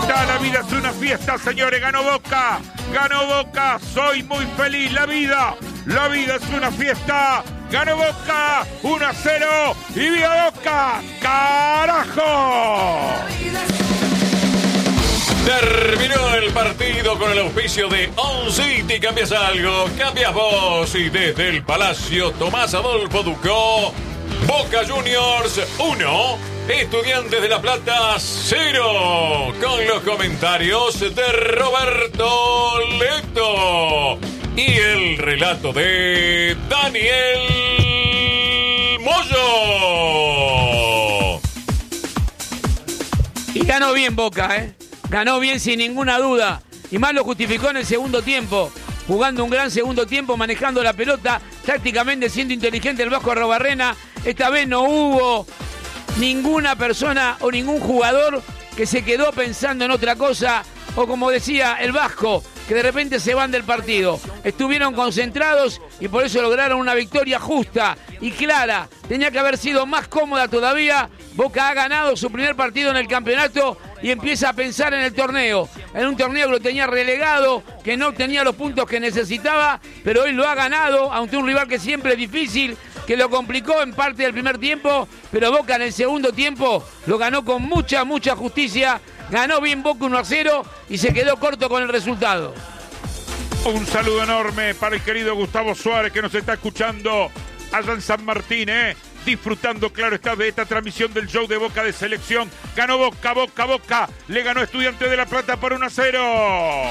la vida es una fiesta, señores. Ganó Boca, soy muy feliz. La vida es una fiesta. Ganó Boca, 1-0 y viva Boca, carajo. Terminó el partido con el auspicio de On City. ¿Cambias algo? Cambias vos. Y desde el Palacio Tomás Adolfo Ducó, Boca Juniors 1, Estudiantes de La Plata 0. Con los comentarios de Roberto Leto y el relato de Daniel Moyo. Y ganó bien Boca, ¿eh? Ganó bien sin ninguna duda. Y más lo justificó en el segundo tiempo. Jugando un gran segundo tiempo, manejando la pelota, tácticamente siendo inteligente el Vasco Arrobarrena. Esta vez no hubo ninguna persona o ningún jugador que se quedó pensando en otra cosa. O como decía el Vasco, que de repente se van del partido. Estuvieron concentrados y por eso lograron una victoria justa y clara. Tenía que haber sido más cómoda todavía. Boca ha ganado su primer partido en el campeonato y empieza a pensar en el torneo. En un torneo que lo tenía relegado, que no tenía los puntos que necesitaba, pero hoy lo ha ganado ante un rival que siempre es difícil, que lo complicó en parte del primer tiempo, pero Boca en el segundo tiempo lo ganó con mucha justicia. Ganó bien Boca 1-0 y se quedó corto con el resultado. Un saludo enorme para el querido Gustavo Suárez, que nos está escuchando allá en San Martín, disfrutando, claro está, de esta transmisión del show de Boca de Selección. Ganó Boca. Le ganó Estudiantes de La Plata por 1-0.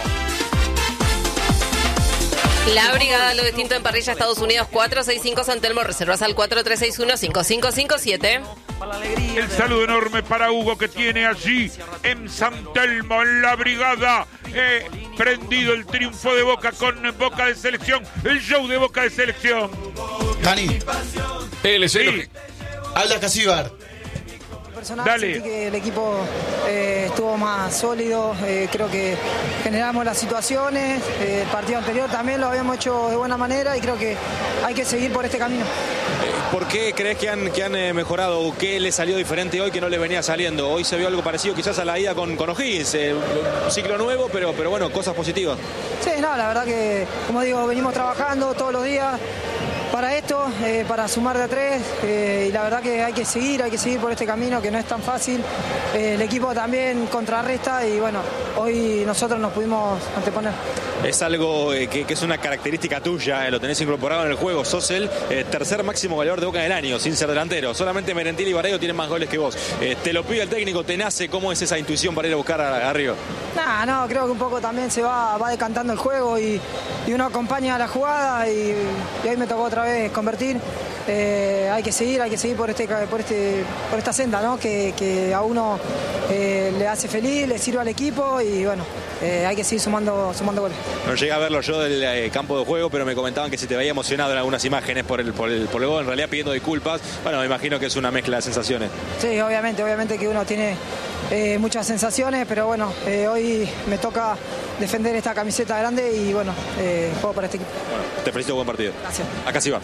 La Brigada Lo Distinto en Parrilla, Estados Unidos, 465 San Telmo. Reservas al 4361-5557. El saludo enorme para Hugo, que tiene allí en San Telmo, en La Brigada, prendido el triunfo de Boca con Boca de Selección, el show de Boca de Selección. Dani, sí. habla Casíbar. Dale. Sentí que el equipo estuvo más sólido, creo que generamos las situaciones, el partido anterior también lo habíamos hecho de buena manera y creo que hay que seguir por este camino. ¿Por qué crees que han mejorado o qué le salió diferente hoy que no le venía saliendo? Hoy se vio algo parecido quizás a la ida con O'Higgins, un ciclo nuevo, pero bueno, cosas positivas. Sí, no, la verdad que, como digo, venimos trabajando todos los días para esto, para sumar de a 3, y la verdad que hay que seguir por este camino que no es tan fácil. El equipo también contrarresta y bueno, hoy nosotros nos pudimos anteponer. Es algo que es una característica tuya, lo tenés incorporado en el juego. Sos el tercer máximo goleador de Boca del año, sin ser delantero. Solamente Merentiel y Barreiro tienen más goles que vos. Te lo pide el técnico, te nace. ¿Cómo es esa intuición para ir a buscar arriba? No, creo que un poco también se va decantando el juego y uno acompaña a la jugada y hoy me tocó otra vez convertir. Hay que seguir por esta senda, ¿no? Que a uno le hace feliz, le sirve al equipo y bueno, hay que seguir sumando goles. No llegué a verlo yo del campo de juego, pero me comentaban que se te veía emocionado en algunas imágenes por el gol, en realidad pidiendo disculpas. Bueno, me imagino que es una mezcla de sensaciones. Sí, obviamente que uno tiene muchas sensaciones, pero bueno, hoy me toca defender esta camiseta grande y bueno, juego para este equipo. Bueno, te felicito, buen partido. Gracias. Acá sí va.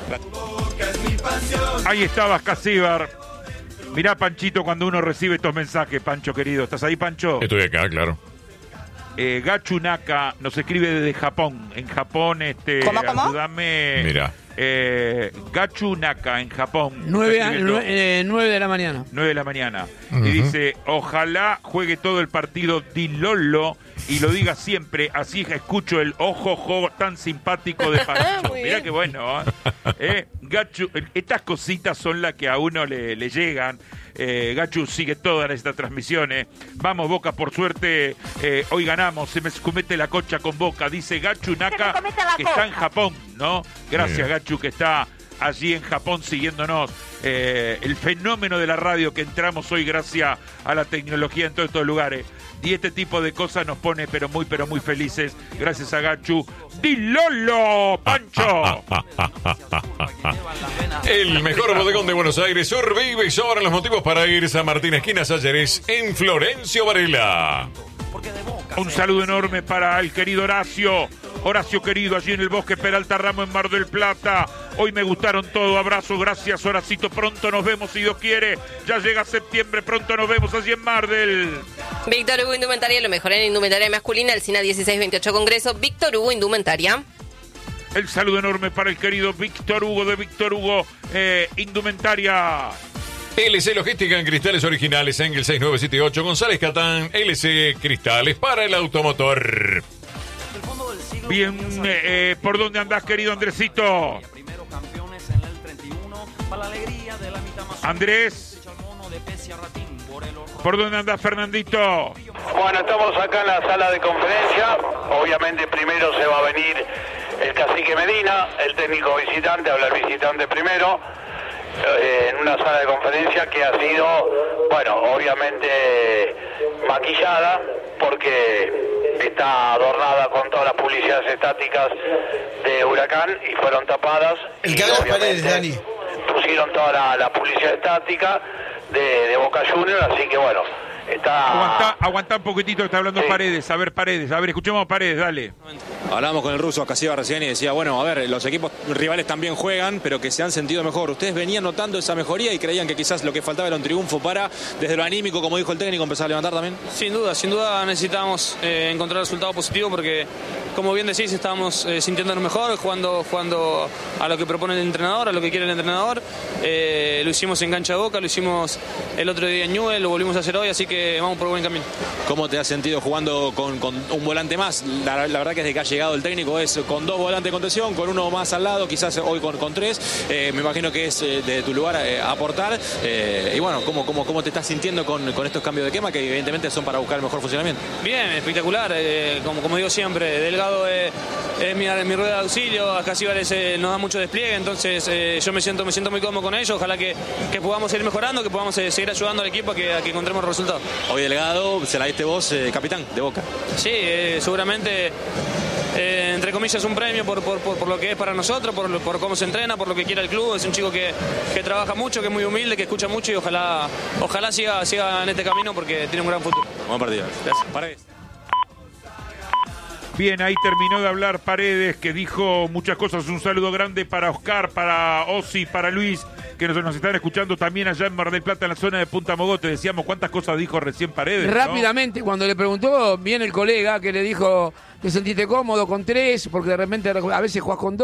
Ahí estabas, Casíbar. Mirá, Panchito, cuando uno recibe estos mensajes, Pancho querido. ¿Estás ahí, Pancho? Estoy acá, claro. Gachu Naka nos escribe desde Japón. En Japón, ¿Cómo? ayúdame. Mira. Gachu Naka, en Japón. 9 de la mañana. 9 de la mañana. Y dice, ojalá juegue todo el partido Di Lollo y lo diga siempre, así escucho el ojo tan simpático de Pancho. Mirá qué bueno, Gachu, estas cositas son las que a uno le llegan. Gachu sigue todas estas transmisiones. Vamos, Boca, por suerte, hoy ganamos. Se me comete la cocha con Boca, dice Gachu Naka, que está en Japón, ¿no? Gracias, Gachu, que está allí en Japón siguiéndonos. El fenómeno de la radio que entramos hoy gracias a la tecnología en todos estos lugares. Y este tipo de cosas nos pone pero muy felices. Gracias a Gachu. ¡Di Lollo, Pancho! El mejor bodegón de Buenos Aires Sur vive y sobran los motivos para ir. San Martín, esquina Salleres, en Florencio Varela. Un saludo enorme para el querido Horacio. Horacio querido, allí en el Bosque Peralta Ramos en Mar del Plata. Hoy me gustaron todo. Abrazo, gracias Horacito. Pronto nos vemos si Dios quiere. Ya llega septiembre, pronto nos vemos allí en Mar del... Víctor Hugo Indumentaria, lo mejor en indumentaria masculina, el SINA 1628 Congreso. Víctor Hugo Indumentaria. El saludo enorme para el querido Víctor Hugo de Víctor Hugo Indumentaria. LC Logística en cristales originales, Engel 6978, González Catán, LC Cristales para el automotor. Bien, ¿por dónde andás, querido Andresito? Andrés. ¿Por dónde andás, Fernandito? Bueno, estamos acá en la sala de conferencia. Obviamente primero se va a venir el cacique Medina, el técnico visitante, habla el visitante primero, en una sala de conferencia que ha sido, bueno, obviamente maquillada, porque está adornada con todas las publicidades estáticas de Huracán y fueron tapadas. El que habla Paredes, Dani. Pusieron toda la publicidad estática de Boca Juniors, así que bueno, está... Aguantá un poquitito que está hablando Paredes. A ver, escuchemos a Paredes, dale. Hablábamos con el ruso Acasiva recién y decía, bueno, a ver, los equipos rivales también juegan, pero que se han sentido mejor. ¿Ustedes venían notando esa mejoría y creían que quizás lo que faltaba era un triunfo para, desde lo anímico, como dijo el técnico, empezar a levantar también? Sin duda necesitábamos encontrar resultados positivos porque, como bien decís, estábamos sintiéndonos mejor, jugando a lo que propone el entrenador, a lo que quiere el entrenador. Lo hicimos en cancha de Boca, lo hicimos el otro día en Newell, lo volvimos a hacer hoy, así que vamos por buen camino. ¿Cómo te has sentido jugando con un volante más? La verdad que desde que ha llegado el técnico es con 2 volantes de contención, con uno más al lado, quizás hoy con 3. Me imagino que es de tu lugar aportar. Y bueno, ¿cómo te estás sintiendo con estos cambios de quema que evidentemente son para buscar el mejor funcionamiento? Bien, espectacular. Como digo siempre, Delgado es mi rueda de auxilio, Acasiva nos da mucho despliegue, entonces yo me siento muy cómodo con ellos. Ojalá que podamos seguir mejorando, que podamos seguir ayudando al equipo a que encontremos resultados. Hoy Delgado, se la diste vos, capitán de Boca. Sí, seguramente, entre comillas, un premio por lo que es para nosotros, por cómo se entrena, por lo que quiere el club. Es un chico que trabaja mucho, que es muy humilde, que escucha mucho y ojalá siga en este camino porque tiene un gran futuro. Buen partido. Gracias. Paredes. Bien, ahí terminó de hablar Paredes, que dijo muchas cosas. Un saludo grande para Oscar, para Osi, para Luis, que nos están escuchando también allá en Mar del Plata, en la zona de Punta Mogote. Decíamos cuántas cosas dijo recién Paredes, rápidamente, ¿no? Cuando le preguntó, viene el colega que le dijo, ¿te sentiste cómodo con 3? Porque de repente a veces jugás con 2.